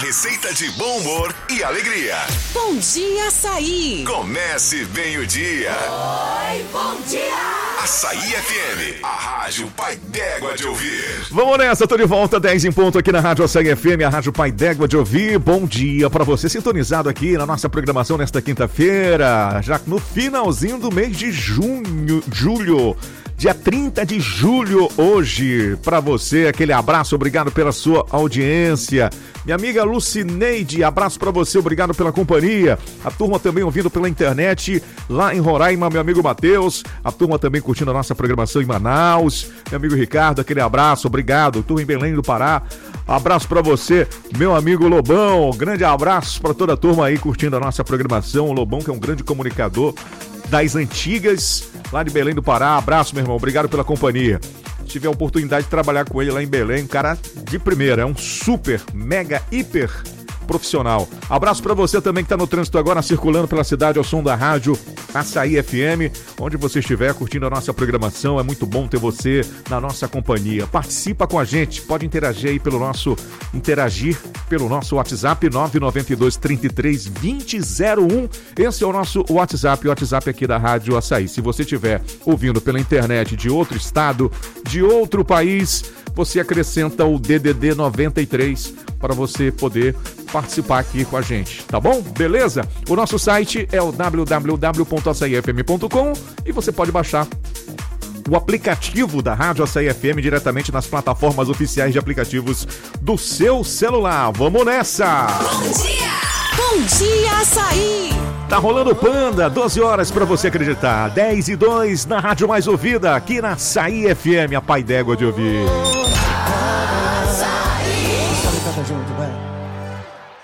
receita de bom humor e alegria. Bom dia, Açaí. Comece bem o dia. Oi, bom dia. Açaí FM, a rádio pai d'égua de ouvir. Vamos nessa, tô de volta, 10 em ponto aqui na Rádio Açaí FM, a rádio pai d'égua de ouvir. Bom dia pra você, sintonizado aqui na nossa programação nesta quinta-feira, já no finalzinho do mês de julho. Dia 30 de julho hoje, pra você, aquele abraço, obrigado pela sua audiência. Minha amiga Lucineide, abraço pra você, obrigado pela companhia. A turma também ouvindo pela internet, lá em Roraima, meu amigo Matheus. A turma também curtindo a nossa programação em Manaus. Meu amigo Ricardo, aquele abraço, obrigado. Turma em Belém do Pará, abraço pra você, meu amigo Lobão. Grande abraço pra toda a turma aí curtindo a nossa programação. O Lobão, que é um grande comunicador das antigas, lá de Belém do Pará. Abraço, meu irmão, obrigado pela companhia. Tive a oportunidade de trabalhar com ele lá em Belém, um cara de primeira, é um super, mega, hiper profissional. Abraço pra você também que tá no trânsito agora, circulando pela cidade ao som da rádio Açaí FM, onde você estiver curtindo a nossa programação. É muito bom ter você na nossa companhia. Participa com a gente, pode interagir aí pelo nosso WhatsApp 992 33 2001. Esse é o nosso WhatsApp aqui da Rádio Açaí. Se você estiver ouvindo pela internet de outro estado, de outro país, você acrescenta o DDD 93 para você poder participar aqui com a gente, tá bom? Beleza? O nosso site é o www.açaifm.com e você pode baixar o aplicativo da Rádio Açaí FM diretamente nas plataformas oficiais de aplicativos do seu celular. Vamos nessa! Bom dia! Bom dia, Açaí! Tá rolando Panda, 12 horas pra você acreditar. 10:02 na rádio mais ouvida, aqui na Açaí FM, a pai d'égua de ouvir. Açaí! Canta junto, vai.